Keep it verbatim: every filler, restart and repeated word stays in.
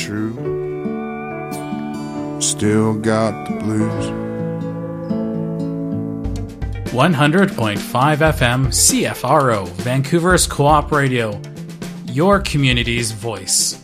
true. Still got the blues. one hundred point five F M C F R O, Vancouver's Co-op Radio, your community's voice.